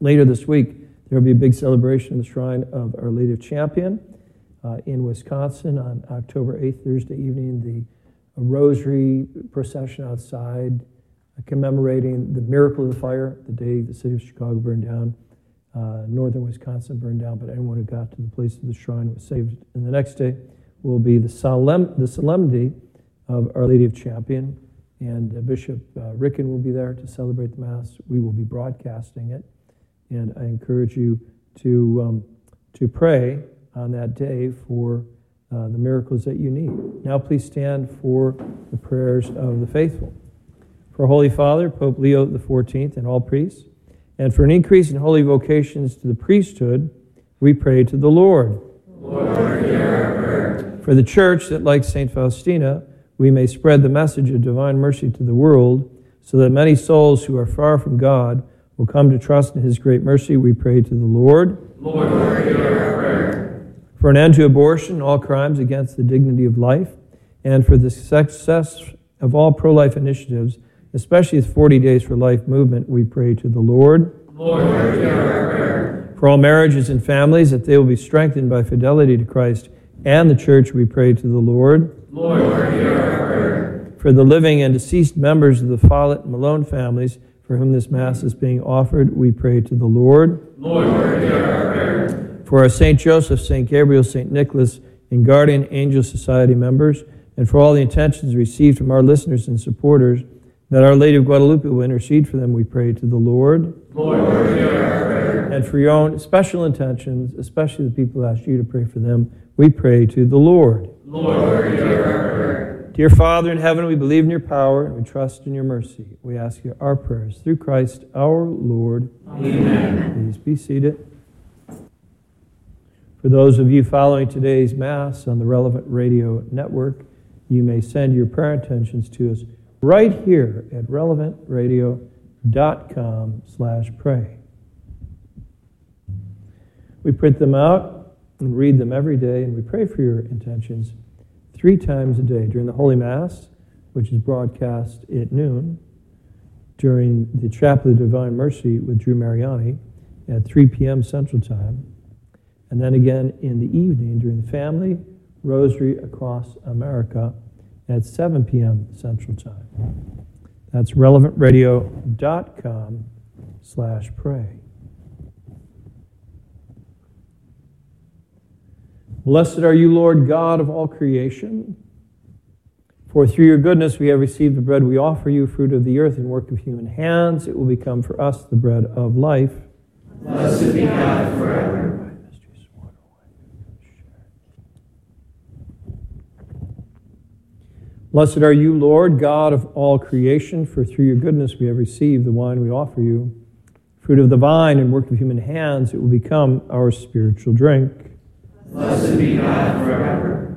Later this week, there will be a big celebration in the Shrine of Our Lady of Champion in Wisconsin on October 8th, Thursday evening. The rosary procession outside commemorating the miracle of the fire, the day the city of Chicago burned down, northern Wisconsin burned down, but anyone who got to the place of the shrine was saved. And the next day will be the solemnity of Our Lady of Champion, and Bishop Ricken will be there to celebrate the Mass. We will be broadcasting it, and I encourage you to pray on that day for the miracles that you need. Now please stand for the prayers of the faithful. For Holy Father, Pope Leo XIV, and all priests, and for an increase in holy vocations to the priesthood, we pray to the Lord. Lord, hear our prayer. For the Church, that like St. Faustina, we may spread the message of divine mercy to the world, so that many souls who are far from God will come to trust in His great mercy, we pray to the Lord. Lord, hear our prayer. For an end to abortion and all crimes against the dignity of life, and for the success of all pro-life initiatives, especially the 40 Days for Life movement, we pray to the Lord. Lord, hear our prayer. For all marriages and families, that they will be strengthened by fidelity to Christ and the Church, we pray to the Lord. Lord, hear our prayer. For the living and deceased members of the Follett and Malone families, for whom this Mass is being offered, we pray to the Lord. Lord, hear our prayer. For our St. Joseph, St. Gabriel, St. Nicholas, and Guardian Angel Society members, and for all the intentions received from our listeners and supporters, that Our Lady of Guadalupe will intercede for them, we pray to the Lord. Lord, hear our prayer. And for your own special intentions, especially the people who asked you to pray for them, we pray to the Lord. Lord, hear our prayer. Dear Father in heaven, we believe in your power and we trust in your mercy. We ask you our prayers through Christ our Lord. Amen. Please be seated. For those of you following today's Mass on the Relevant Radio Network, you may send your prayer intentions to us right here at relevantradio.com/pray. We print them out and read them every day, and we pray for your intentions 3 times a day during the Holy Mass, which is broadcast at noon, during the Chaplet of Divine Mercy with Drew Mariani at 3 p.m. Central Time, and then again in the evening during the Family Rosary Across America at 7 p.m. Central Time. That's relevantradio.com/pray. Blessed are you, Lord God of all creation, for through your goodness we have received the bread we offer you, fruit of the earth and work of human hands. It will become for us the bread of life. Blessed be God forever. Blessed are you, Lord, God of all creation, for through your goodness we have received the wine we offer you, fruit of the vine and work of human hands. It will become our spiritual drink. Blessed be God forever.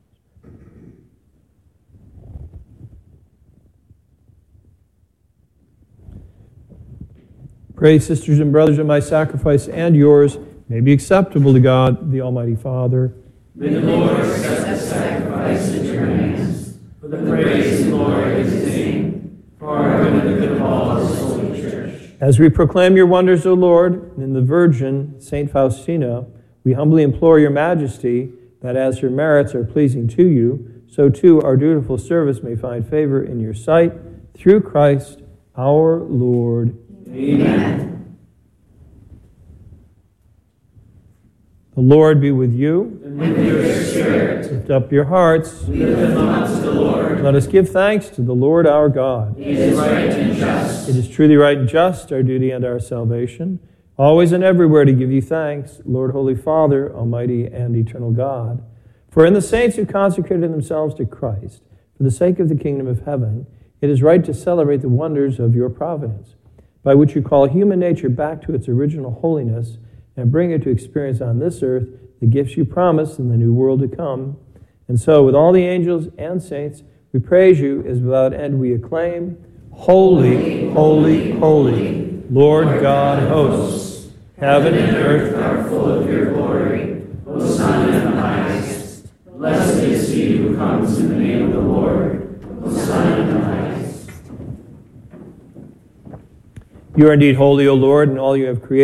Pray, sisters and brothers, that my sacrifice and yours may be acceptable to God, the Almighty Father. May the Lord accept the sacrifice at your hands, for the praise and glory of his name, for our good and the good of all his holy church. As we proclaim your wonders, O Lord, and in the Virgin, St. Faustina, we humbly implore your majesty that as her merits are pleasing to you, so too our dutiful service may find favor in your sight, through Christ our Lord. Amen. The Lord be with you. And with your spirit. Lift up your hearts. We lift them up to the Lord. Let us give thanks to the Lord our God. It is right and just. It is truly right and just, our duty and our salvation, always and everywhere to give you thanks, Lord, Holy Father, Almighty and eternal God. For in the saints who consecrated themselves to Christ, for the sake of the kingdom of heaven, it is right to celebrate the wonders of your providence, by which you call human nature back to its original holiness and bring it to experience on this earth the gifts you promised in the new world to come. And so, with all the angels and saints, we praise you as without end we acclaim, Holy, holy, holy, Lord God of hosts. Heaven and earth are full of your glory. Hosanna in the highest. Blessed is he who comes in the name of the Lord. Hosanna in the highest. You are indeed holy, O Lord, and all you have created